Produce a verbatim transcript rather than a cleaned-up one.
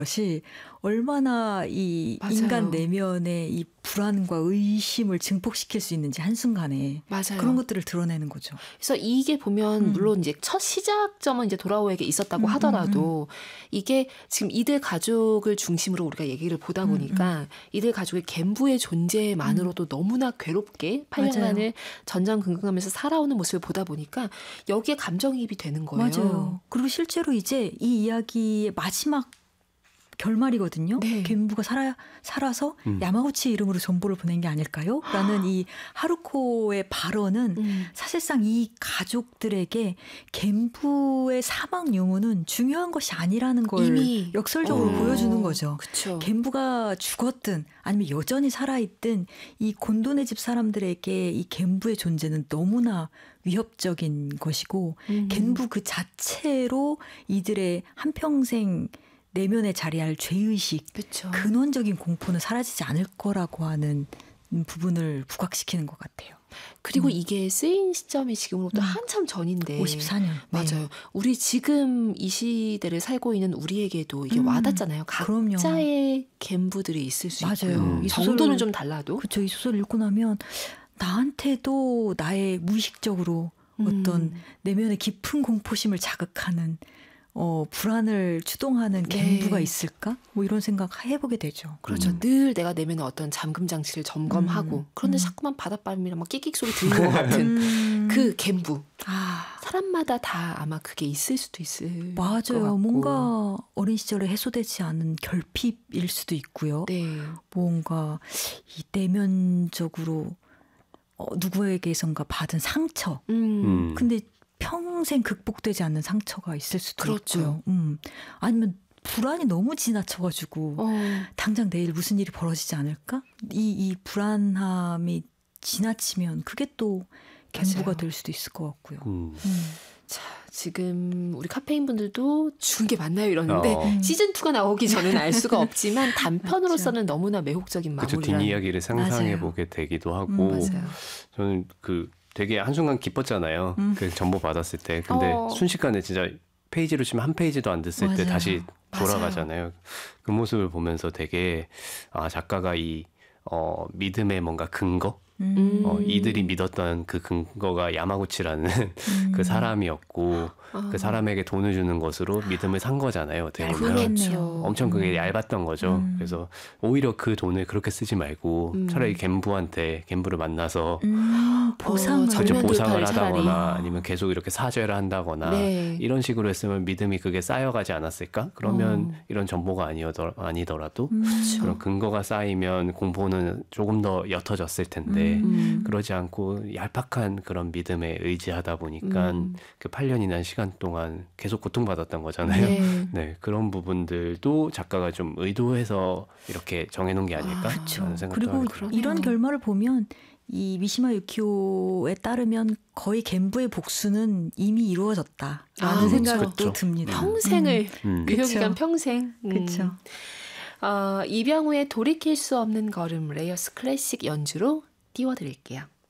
것이 얼마나 이 맞아요. 인간 내면의 이 불안과 의심을 증폭시킬 수 있는지 한순간에 맞아요. 그런 것들을 드러내는 거죠. 그래서 이게 보면 음. 물론 이제 첫 시작점은 이제 도라오에게 있었다고 음, 하더라도 음, 음. 이게 지금 이들 가족을 중심으로 우리가 얘기를 보다 보니까 음, 음. 이들 가족의 갠부의 존재만으로도 음. 너무나 괴롭게 팔 년간을 전전긍긍하면서 살아오는 모습을 보다 보니까 여기에 감정이입이 되는 거예요. 맞아요. 그리고 실제로 이제 이 이야기의 마지막 결말이거든요. 네. 갠부가 살아, 살아서 음. 야마구치 이름으로 정보를 보낸 게 아닐까요? 라는 이 하루코의 발언은 음. 사실상 이 가족들에게 갠부의 사망 유무는 중요한 것이 아니라는 걸 이미 역설적으로 어. 보여주는 거죠. 그쵸. 갠부가 죽었든 아니면 여전히 살아있든 이 곤도네 집 사람들에게 이 갠부의 존재는 너무나 위협적인 것이고 음. 갠부 그 자체로 이들의 한평생 내면에 자리할 죄의식, 그쵸. 근원적인 공포는 사라지지 않을 거라고 하는 부분을 부각시키는 것 같아요. 그리고 음. 이게 쓰인 시점이 지금으로부터 음. 한참 전인데. 오십사 년. 맞아요. 네. 우리 지금 이 시대를 살고 있는 우리에게도 이게 음. 와닿잖아요. 각자의 갠부들이 있을 수 맞아요. 있고요. 이 정도는 소설, 좀 달라도. 그렇죠. 이 소설 읽고 나면 나한테도 나의 무의식적으로 음. 어떤 내면의 깊은 공포심을 자극하는 어, 불안을 추동하는 갠부가 네. 있을까? 뭐 이런 생각 해보게 되죠. 그렇죠. 음. 늘 내가 내면에 어떤 잠금 장치를 점검하고 음. 그런데 음. 자꾸만 바닷바람이랑 막 끽끽 소리 들리는 것 같은 음. 그 갠부. 아. 사람마다 다 아마 그게 있을 수도 있을 맞아요. 것 같고. 뭔가 어린 시절에 해소되지 않은 결핍일 수도 있고요. 네. 뭔가 이 내면적으로 어, 누구에게선가 받은 상처. 음. 근데 평생 극복되지 않는 상처가 있을 수도 그렇죠. 있고요. 음. 아니면 불안이 너무 지나쳐가지고 어. 당장 내일 무슨 일이 벌어지지 않을까? 이, 이 불안함이 지나치면 그게 또 갠부가 될 수도 있을 것 같고요. 음. 음. 자, 지금 우리 카페인 분들도 죽은 게 맞나요? 이러는데 어. 시즌이가 나오기 전에는 알 수가 없지만 단편으로서는 너무나 매혹적인 마무리라는. 그렇죠. 뒷이야기를 상상해보게 되기도 하고 음, 맞아요. 저는 그 되게 한순간 기뻤잖아요. 음. 그 정보 받았을 때. 근데 어. 순식간에 진짜 페이지로 치면 한 페이지도 안 됐을 맞아요. 때 다시 돌아가잖아요. 맞아요. 그 모습을 보면서 되게 아 작가가 이 어, 믿음의 뭔가 근거? 음. 어, 이들이 믿었던 그 근거가 야마구치라는 음. 그 사람이었고 아. 그 사람에게 돈을 주는 것으로 믿음을 산 거잖아요. 어떻게 보면. 그렇겠네요. 엄청 그게 음. 얇았던 거죠. 음. 그래서 오히려 그 돈을 그렇게 쓰지 말고 음. 차라리 갠부한테 갠부를 만나서 음, 보상을. 어, 그렇죠. 정면 보상을 돌파를 차라리. 하다거나 아니면 계속 이렇게 사죄를 한다거나 네. 이런 식으로 했으면 믿음이 그게 쌓여가지 않았을까? 그러면 어. 이런 정보가 아니더라, 아니더라도 음. 그런 근거가 쌓이면 공포는 조금 더 옅어졌을 텐데 음. 그러지 않고 얄팍한 그런 믿음에 의지하다 보니까 음. 그 팔 년이나 시간 동안 계속 고통받았던 거잖아요. 네. 네, 그런 부분들도 작가가 좀 의도해서 이렇게 정해놓은 게 아닐까 아, 하는 생각도 그리고 하고 그러네요. 이런 결말을 보면 이 미시마 유키오에 따르면 거의 갠부의 복수는 이미 이루어졌다라는 아, 생각도 그렇죠. 듭니다. 평생을 음. 유효기간 그쵸. 평생. 음. 그렇죠. 어, 이병우의 돌이킬 수 없는 걸음 레이어스 클래식 연주로 띄워드릴게요.